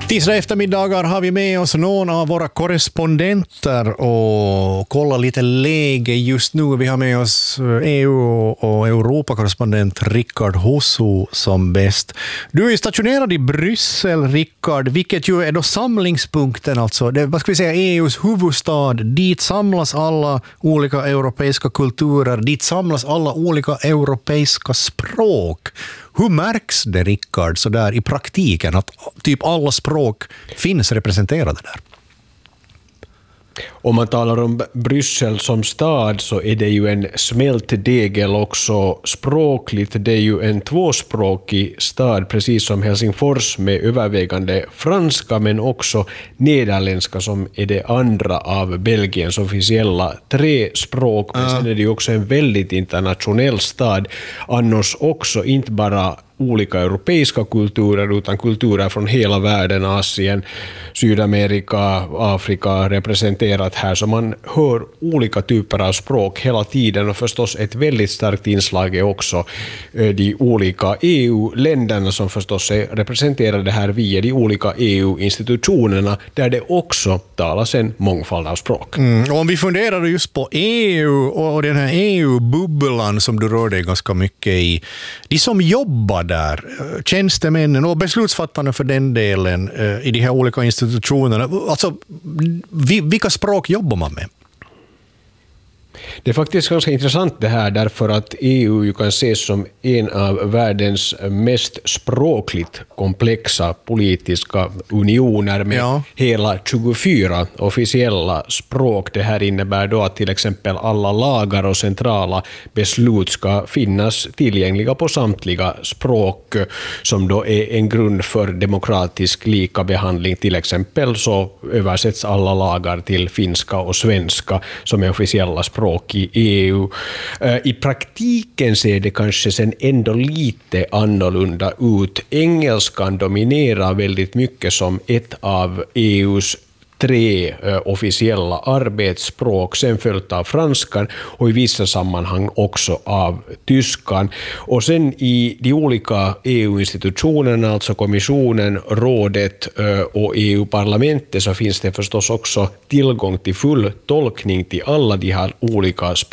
Tisdag eftermiddagar har vi med oss någon av våra korrespondenter och kollar lite läge just nu. Vi har med oss EU- och Europakorrespondent Rickard Husu som bäst. Du är stationerad i Bryssel, Rickard, vilket ju är då samlingspunkten, alltså vad ska vi säga, EUs huvudstad. Dit samlas alla olika europeiska kulturer, dit samlas alla olika europeiska språk. Hur märks det, Rickard, så där i praktiken att typ alla språk finns representerade där? Om man talar om Bryssel som stad så är det ju en smältdegel också språkligt. Det är ju en tvåspråkig stad, precis som Helsingfors, med övervägande franska men också nederländska som är det andra av Belgiens officiella tre språk. Men sen är det ju också en väldigt internationell stad. Annars också inte bara olika europeiska kulturer utan kulturer från hela världen, Asien, Sydamerika, Afrika representerat här, så man hör olika typer av språk hela tiden. Och förstås ett väldigt starkt inslag är också de olika EU-länderna som förstås är representerade här via de olika EU-institutionerna där det också talas en mångfald av språk. Och om vi funderar just på EU och den här EU-bubblan som du rör dig ganska mycket i, de som jobbar där, tjänstemännen och beslutsfattarna för den delen i de här olika institutionerna, alltså vilka språk jobbar man med? Det är faktiskt ganska intressant det här, därför att EU ju kan ses som en av världens mest språkligt komplexa politiska unioner med hela 24 officiella språk. Det här innebär då att till exempel alla lagar och centrala beslut ska finnas tillgängliga på samtliga språk som då är en grund för demokratisk likabehandling. Till exempel så översätts alla lagar till finska och svenska som är officiella språk i EU. I praktiken ser det kanske sen ändå lite annorlunda ut. Engelskan dominerar väldigt mycket som ett av EUs tre officiella arbetsspråk, sen följt av franskan och i vissa sammanhang också av tyskan. Och sen i de olika EU-institutionerna, alltså kommissionen, rådet och EU-parlamentet, så finns det förstås också tillgång till full tolkning till alla de här olika språken.